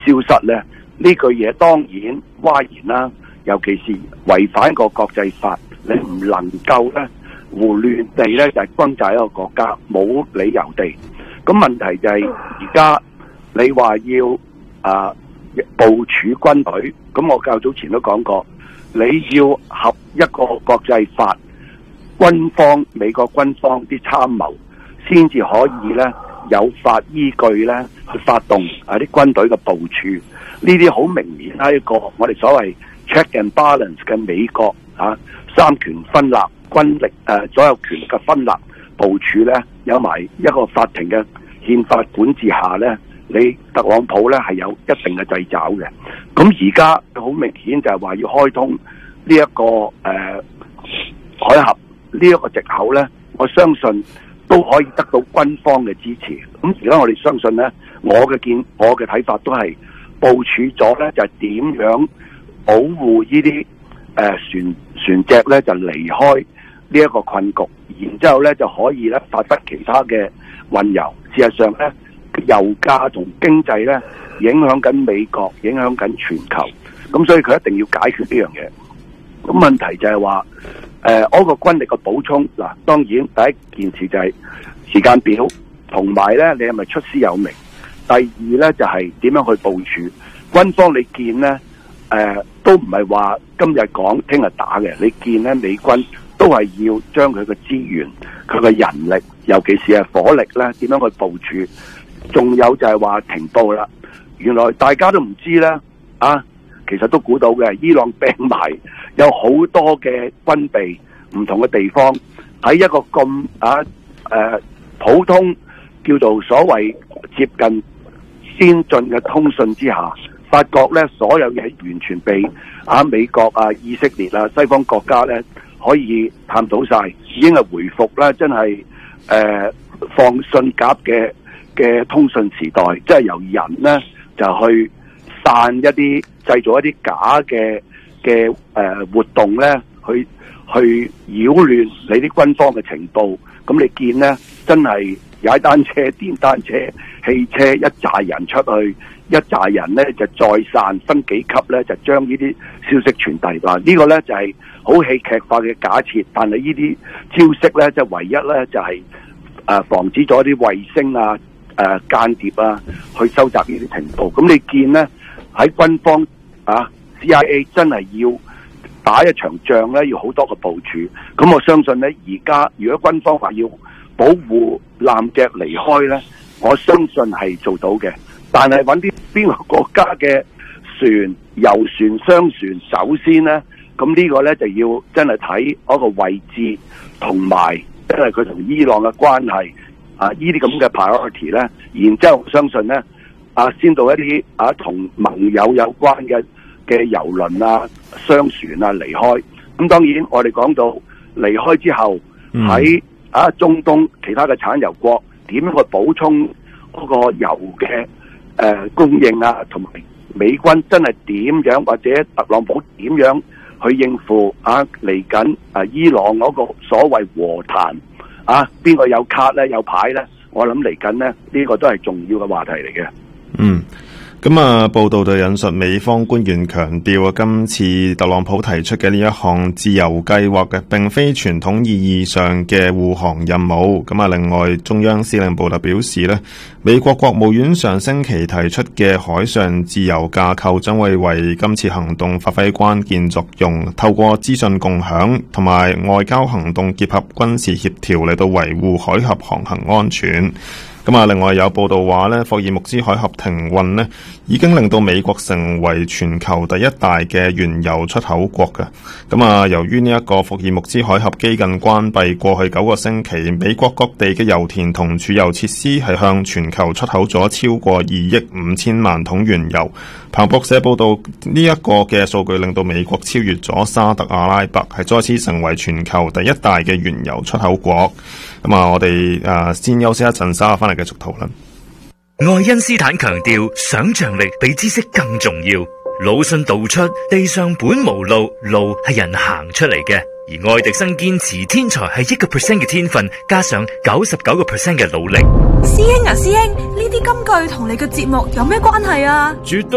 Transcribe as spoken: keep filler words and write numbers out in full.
消失咧，呢句嘢當然嘩然啦。尤其是違反個國際法，你唔能夠咧胡亂地咧就係轟炸一個國家，冇理由地。咁問題就係而家你話要啊部署軍隊，咁我較早前都講過，你要合一個國際法，軍方美國軍方啲參謀先至可以咧有法依據咧去發動啊啲軍隊嘅部署。呢啲好明顯係一個我哋所謂 check and balance 嘅美國啊三權分立軍力誒、呃、所有權力嘅分立部署咧，有埋一個法庭嘅憲法管治下咧，你特朗普咧係有一定嘅掣肘嘅。咁而家好明顯就係話要開通呢、這、一個誒、呃、海峽呢一個藉口咧，我相信都可以得到軍方嘅支持。咁而家我哋相信咧，我嘅見我嘅睇法都係部署咗咧，就係、是、點樣保護呢啲誒船船隻咧就離開呢一個困局，然之後咧就可以咧發揮其他嘅運油。事實上咧，油價同經濟咧影響緊美國，影響緊全球，咁所以佢一定要解決呢樣嘢。咁問題就係話誒嗰個軍力嘅補充嗱，當然第一件事就係時間表，同埋咧你係咪出師有名？第二咧就係、是、點樣去部署軍方？你見咧誒、呃、都唔係話今日講聽日打嘅，你見咧美軍都係要將佢嘅資源、佢嘅人力，尤其是係火力咧，點樣去部署？仲有就係話情報啦，原來大家都唔知咧啊，其實都估到嘅，伊朗病埋有好多嘅軍備唔同嘅地方，喺一個咁啊誒、呃、普通叫做所謂接近先進嘅通訊之下，發覺咧所有嘢完全被啊美國啊、以色列啊、西方國家咧可以探到晒，已經係回復啦，真係誒、呃、放信鴿嘅嘅通訊時代，即係由人咧就去散一啲製造一啲假嘅嘅誒活動咧，去去擾亂你啲軍方嘅情報。咁你見咧真係踩單車、電單車、汽車一紮人出去，一紮人咧就再散，分幾級咧就將呢啲消息傳遞。嗱，呢個咧就係好戲劇化嘅假設，但係呢啲招式咧就唯一咧就係誒防止咗啲衛星啊、誒間諜啊去收集呢啲情報。咁你見咧喺軍方啊 C I A 真係要打一場仗咧，要好多個部署。咁我相信咧，而家如果軍方話要保護艦隻離開咧，我相信係做到嘅。但係揾啲邊個國家嘅船、油船、商船首先咧，咁呢個咧就要真係睇嗰個位置，同埋因為佢同伊朗嘅關係啊，呢啲咁嘅 priority 咧，然之後我相信咧啊，先到一啲啊同盟友有關嘅嘅油輪啊、商船啊離開。咁當然我哋講到離開之後喺、嗯、啊中東其他嘅產油國點樣去補充嗰個油嘅誒、呃、供應啊，同埋美軍真係點樣，或者特朗普點樣去應付啊嚟緊啊伊朗嗰個所謂和談啊，邊個有卡咧有牌咧？我諗嚟緊咧呢、呢個都係重要嘅話題嚟嘅。 嗯。咁啊，報道就引述美方官員強調啊，今次特朗普提出嘅呢一項自由計劃嘅，並非傳統意義上嘅護航任務。咁啊，另外中央司令部就表示咧，美國國務院上星期提出嘅海上自由架構將會為今次行動發揮關鍵作用，透過資訊共享同埋外交行動結合軍事協調嚟到維護海峽航行安全。咁啊，另外有報道話咧，霍爾木茲海峽停運咧，已經令到美國成為全球第一大嘅原油出口國嘅。咁啊，由於呢一個霍爾木茲海峽幾近關閉，過去九個星期，美國各地嘅油田同儲油設施係向全球出口咗超過二億五千萬桶原油。彭博社報道，呢一個嘅數據令到美國超越咗沙特阿拉伯，係再次成為全球第一大嘅原油出口國。咁啊，我哋誒先休息一陣，稍後翻嚟繼續討論。 愛因斯坦強調，想象力比知識更重要。魯迅道出，地上本無路，路係人行出嚟嘅。而愛迪生堅持，天才係一個 percent 嘅天分，加上九十九個 percent 嘅努力。 師兄啊，師兄，呢啲金句同你嘅節目有咩關係啊？ 絕對